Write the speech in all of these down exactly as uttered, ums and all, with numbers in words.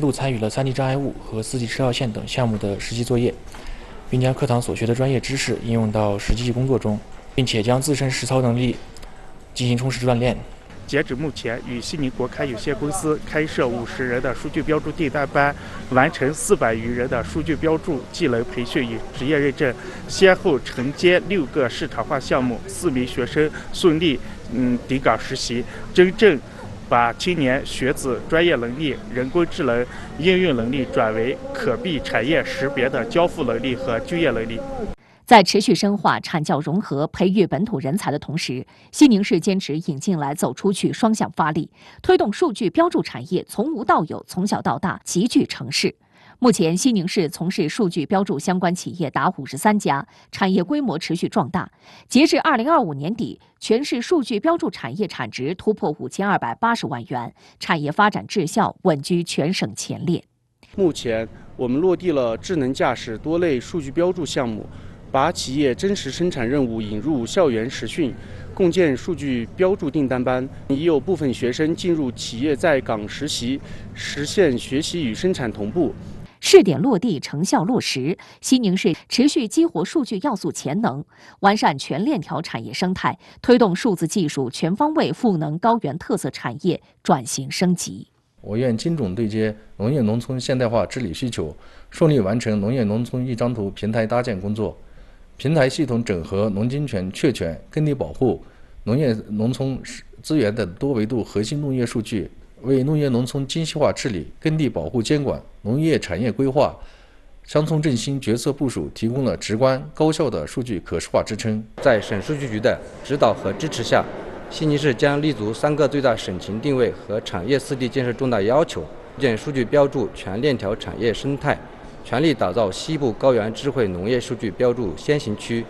度参与了三 D 障碍物和四 D 车道线等项目的实际作业，并将课堂所学的专业知识应用到实际工作中，并且将自身实操能力进行充实锻炼。 截止目前，与西宁国开有限公司开设五十人的数据标注订单班，完成四百余人的数据标注技能培训与职业认证，先后承接六个市场化项目，四名学生顺利嗯抵岗实习，真正把青年学子专业能力、人工智能应用能力转为可避产业识别的交付能力和就业能力。 在持续深化产教融合、培育本土人才的同时，西宁市坚持引进来、走出去双向发力，推动数据标注产业从无到有、从小到大集聚成市。目前，西宁市从事数据标注相关企业达五十三家，产业规模持续壮大。截至二零二五年底，全市数据标注产业产值突破五千二百八十万元，产业发展质效稳居全省前列。 目前，我们落地了智能驾驶多类数据标注项目。把企业真实生产任务引入校园实训，共建数据标注订单班，已有部分学生进入企业在岗实习，实现学习与生产同步。 试点落地，成效落实，西宁市持续激活数据要素潜能，完善全链条产业生态，推动数字技术全方位赋能高原特色产业转型升级。 我院精准对接农业农村现代化治理需求，顺利完成农业农村一张图平台搭建工作。平台系统整合农经权、确权、耕地保护、农业农村资源等多维度核心农业数据，为农业农村精细化治理、耕地保护监管、农业产业规划、乡村振兴决策部署提供了直观高效的数据可视化支撑。 在省数据局的指导和支持下，西宁市将立足三个最大省情定位和产业四地建设重大要求，建数据标注全链条产业生态，全力打造西部高原智慧农业数据标注先行区。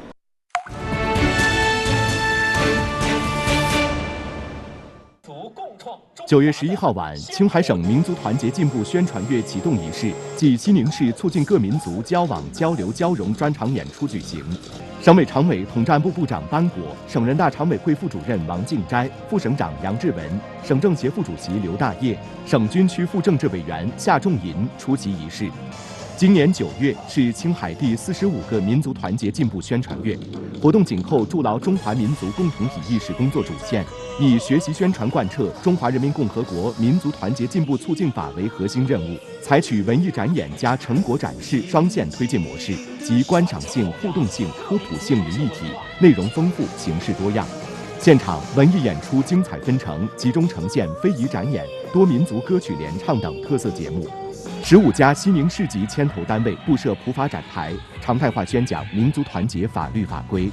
九月十一号晚，青海省民族团结进步宣传月启动仪式暨西宁市促进各民族交往交流交融专场演出举行。省委常委统战部部长班国、省人大常委会副主任王敬斋、副省长杨志文、省政协副主席刘大业、省军区副政治委员夏仲银出席仪式。今年九月是青海第四十五个民族团结进步宣传月，活动紧扣筑牢中华民族共同体意识工作主线，以学习宣传贯彻《中华人民共和国民族团结进步促进法》为核心任务，采取文艺展演加成果展示双线推进模式，集观赏性、互动性、科普性于一体，内容丰富，形式多样。现场文艺演出精彩纷呈，集中呈现非遗展演、多民族歌曲联唱等特色节目。十五家西宁市级牵头单位布设普法展台，常态化宣讲民族团结法律法规。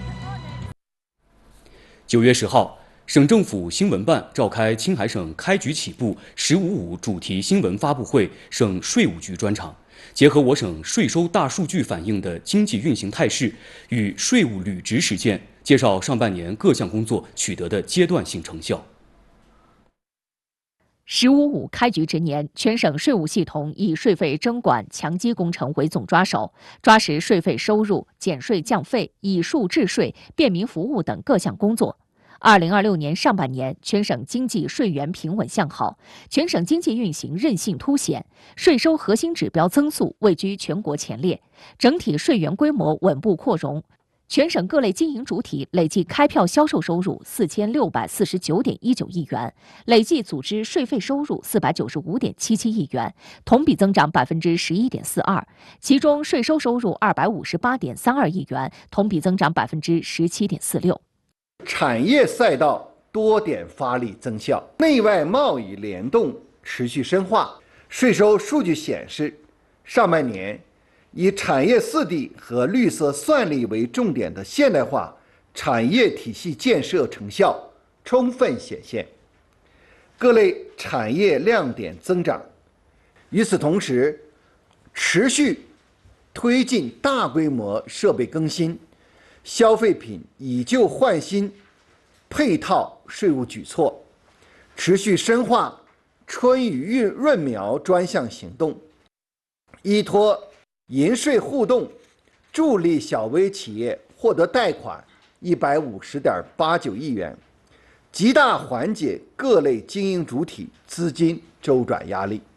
九月十号，省政府新闻办召开青海省开局起步“十五五”主题新闻发布会，省税务局专场，结合我省税收大数据反映的经济运行态势与税务履职实践，介绍上半年各项工作取得的阶段性成效。 十五五开局之年，全省税务系统以税费征管强基工程为总抓手，抓实税费收入、减税降费、以数治税、便民服务等各项工作。二零二六年上半年，全省经济税源平稳向好，全省经济运行韧性凸显，税收核心指标增速位居全国前列，整体税源规模稳步扩容。全省各类经营主体累计开票销售收入四千六百四十九点一九亿元，累计组织税费收入四百九十五点七七亿元，同比增长百分之十一点四二。其中税收收入二百五十八点三二亿元，同比增长百分之十七点四六。 产业赛道多点发力增效，内外贸易联动持续深化。税收数据显示，上半年以产业四 D 和绿色算力为重点的现代化产业体系建设成效充分显现，各类产业亮点增长。与此同时，持续推进大规模设备更新、消费品以旧换新配套税务举措，持续深化春雨润苗专项行动，依托银税互动，助力小微企业获得贷款一百五十点八九亿元，极大缓解各类经营主体资金周转压力。